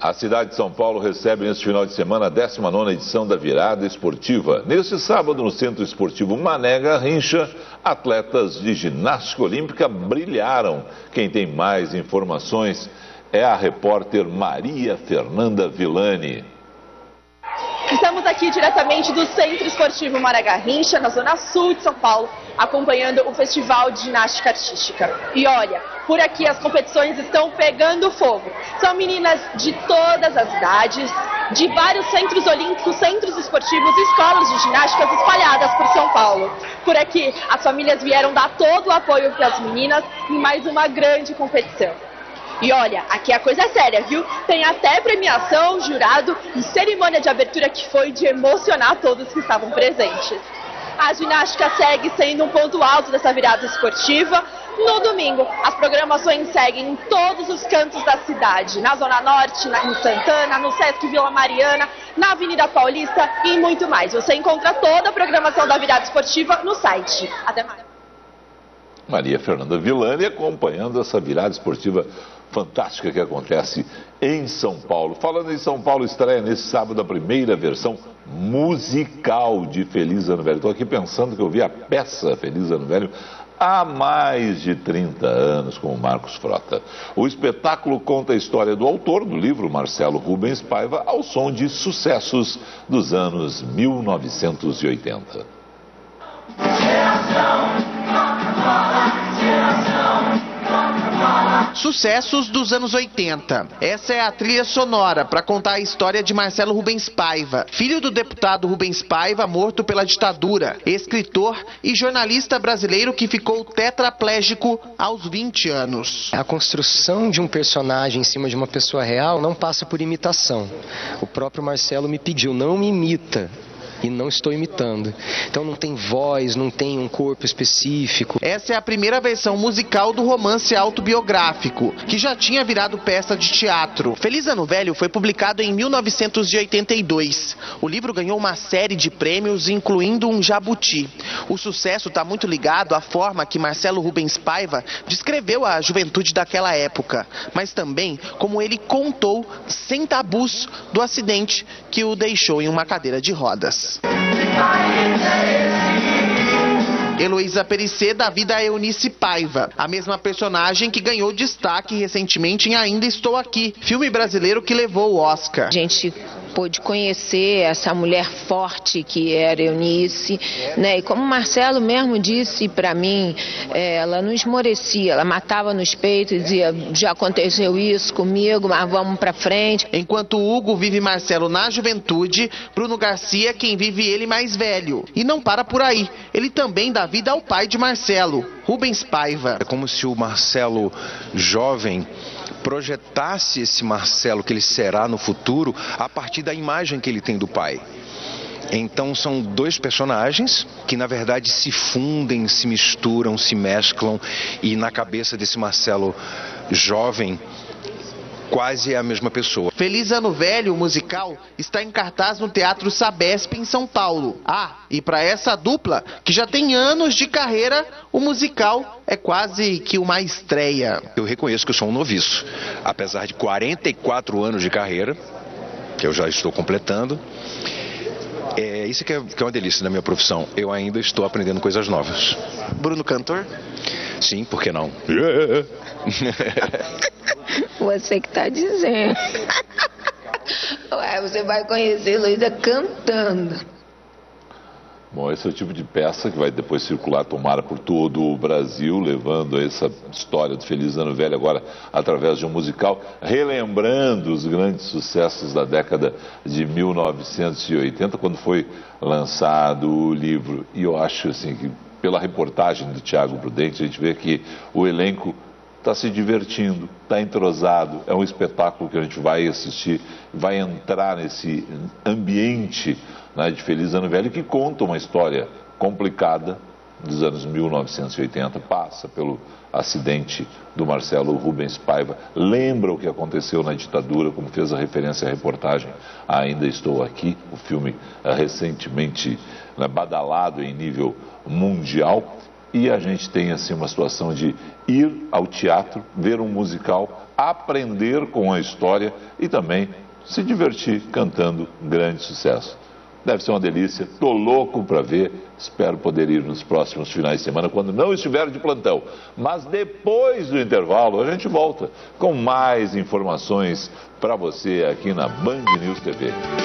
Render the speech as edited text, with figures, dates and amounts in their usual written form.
A cidade de São Paulo recebe neste final de semana a 19ª edição da Virada Esportiva. Neste sábado, no Centro Esportivo Mané Garrincha, atletas de ginástica olímpica brilharam. Quem tem mais informações é a repórter Maria Fernanda Villani. Estamos aqui diretamente do Centro Esportivo Mané Garrincha, na zona sul de São Paulo, acompanhando o Festival de Ginástica Artística. E olha, por aqui as competições estão pegando fogo. São meninas de todas as idades, de vários centros olímpicos, centros esportivos e escolas de ginásticas espalhadas por São Paulo. Por aqui, as famílias vieram dar todo o apoio para as meninas em mais uma grande competição. E olha, aqui a coisa é séria, viu? Tem até premiação, jurado e cerimônia de abertura que foi de emocionar todos que estavam presentes. A ginástica segue sendo um ponto alto dessa virada esportiva. No domingo, as programações seguem em todos os cantos da cidade, na Zona Norte, em Santana, no Sesc Vila Mariana, na Avenida Paulista e muito mais. Você encontra toda a programação da virada esportiva no site. Até mais. Maria Fernanda Villani acompanhando essa virada esportiva fantástica que acontece em São Paulo. Falando em São Paulo, estreia nesse sábado a primeira versão musical de Feliz Ano Velho. Estou aqui pensando que eu vi a peça Feliz Ano Velho há mais de 30 anos com o Marcos Frota. O espetáculo conta a história do autor do livro, Marcelo Rubens Paiva, ao som de sucessos dos anos 1980. Sucessos dos anos 80. Essa é a trilha sonora para contar a história de Marcelo Rubens Paiva, filho do deputado Rubens Paiva, morto pela ditadura, escritor e jornalista brasileiro que ficou tetraplégico aos 20 anos. A construção de um personagem em cima de uma pessoa real não passa por imitação. O próprio Marcelo me pediu, não me imita. E não estou imitando. Então não tem voz, não tem um corpo específico. Essa é a primeira versão musical do romance autobiográfico, que já tinha virado peça de teatro. Feliz Ano Velho foi publicado em 1982. O livro ganhou uma série de prêmios, incluindo um jabuti. O sucesso está muito ligado à forma que Marcelo Rubens Paiva descreveu a juventude daquela época, mas também como ele contou, sem tabus, do acidente que o deixou em uma cadeira de rodas. Heloísa Perissé dá vida a Eunice Paiva, a mesma personagem que ganhou destaque recentemente em Ainda Estou Aqui, filme brasileiro que levou o Oscar. A gente pôde conhecer essa mulher forte que era Eunice, né? E como o Marcelo mesmo disse para mim, ela não esmorecia, ela matava nos peitos e dizia, já aconteceu isso comigo, mas vamos para frente. Enquanto Hugo vive Marcelo na juventude, Bruno Garcia quem vive ele mais velho. E não para por aí, ele também dá vida ao pai de Marcelo, Rubens Paiva. É como se o Marcelo jovem projetasse esse Marcelo que ele será no futuro a partir da imagem que ele tem do pai. Então são dois personagens que na verdade se fundem, se misturam, se mesclam e na cabeça desse Marcelo jovem quase é a mesma pessoa. Feliz Ano Velho, o musical, está em cartaz no Teatro Sabesp, em São Paulo. E para essa dupla, que já tem anos de carreira, o musical é quase que uma estreia. Eu reconheço que eu sou um noviço. Apesar de 44 anos de carreira, que eu já estou completando, isso que é uma delícia na minha profissão. Eu ainda estou aprendendo coisas novas. Bruno cantor? Sim, por que não? Você que está dizendo. Ué, você vai conhecer Luísa cantando. Bom, esse é o tipo de peça que vai depois circular, tomara, por todo o Brasil, levando essa história do Feliz Ano Velho agora através de um musical, relembrando os grandes sucessos da década de 1980, quando foi lançado o livro. E eu acho assim que pela reportagem do Thiago Prudente, a gente vê que o elenco está se divertindo, está entrosado, é um espetáculo que a gente vai assistir, vai entrar nesse ambiente, né, de Feliz Ano Velho, que conta uma história complicada dos anos 1980, passa pelo acidente do Marcelo Rubens Paiva, lembra o que aconteceu na ditadura, como fez a referência à reportagem Ainda Estou Aqui, o filme recentemente, né, badalado em nível mundial. E a gente tem assim uma situação de ir ao teatro, ver um musical aprender com a história e também se divertir cantando um grande sucesso. Deve ser uma delícia, tô louco para ver, espero poder ir nos próximos finais de semana, quando não estiver de plantão. Mas depois do intervalo a gente volta com mais informações para você aqui na Band News TV.